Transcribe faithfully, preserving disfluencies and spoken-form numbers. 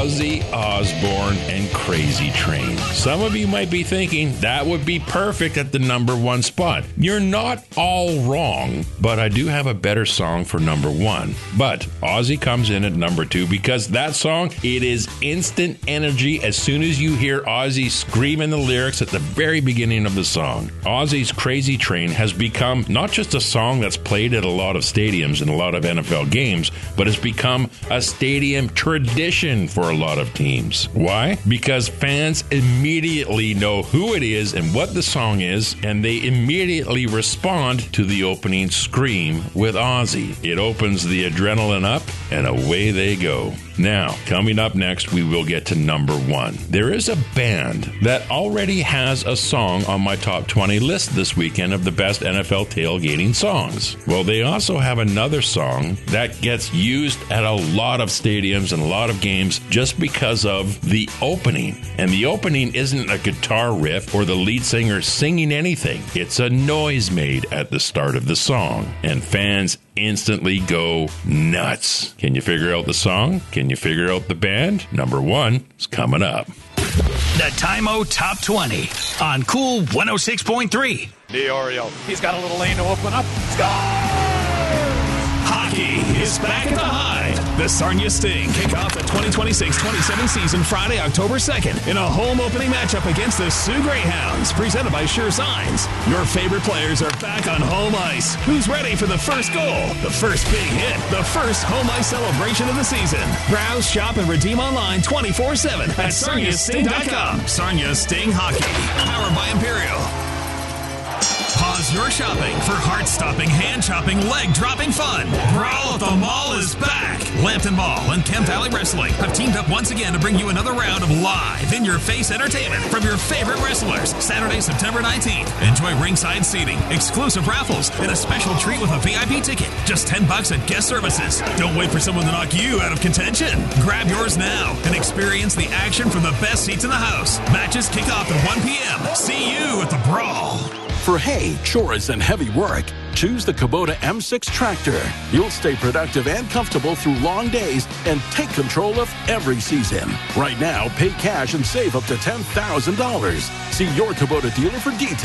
Ozzy Osbourne and Crazy Train. Some of you might be thinking that would be perfect at the number one spot. You're not all wrong, but I do have a better song for number one. But Ozzy comes in at number two because that song, it is instant energy as soon as you hear Ozzy screaming the lyrics at the very beginning of the song. Ozzy's Crazy Train has become not just a song that's played at a lot of stadiums and a lot of N F L games, but has become a stadium tradition for a lot of teams. Why? Because fans immediately know who it is and what the song is, and they immediately respond to the opening scream with Ozzy. It opens the adrenaline up, and away they go. Now, coming up next, we will get to number one. There is a band that already has a song on my top twenty list this weekend of the best N F L tailgating songs. Well, they also have another song that gets used at a lot of stadiums and a lot of games just because of the opening. And the opening isn't a guitar riff or the lead singer singing anything. It's a noise made at the start of the song, and fans instantly go nuts. Can you figure out the song? Can you figure out the band? Number one is coming up. The Time-O Top twenty on Cool one oh six point three. DiOrio, he's got a little lane to open up. Score! Hockey is back at the Hide. The Sarnia Sting kick off the twenty twenty-six twenty-seven season Friday, October second in a home opening matchup against the Sioux Greyhounds, presented by Sure Signs. Your favorite players are back on home ice. Who's ready for the first goal, the first big hit, the first home ice celebration of the season? Browse, shop, and redeem online twenty-four seven at sarnia sting dot com. Sarnia Sting Hockey, powered by Imperial. Pause your shopping for heart-stopping, hand-chopping, leg-dropping fun. Brawl at the Mall is back. Lambton Mall and Kemp Valley Wrestling have teamed up once again to bring you another round of live, in-your-face entertainment from your favorite wrestlers. Saturday, September nineteenth. Enjoy ringside seating, exclusive raffles, and a special treat with a V I P ticket. Just ten bucks at guest services. Don't wait for someone to knock you out of contention. Grab yours now and experience the action from the best seats in the house. Matches kick off at one p.m. See you at the Brawl. For hay, chores, and heavy work, choose the Kubota M six tractor. You'll stay productive and comfortable through long days and take control of every season. Right now, pay cash and save up to ten thousand dollars. See your Kubota dealer for details.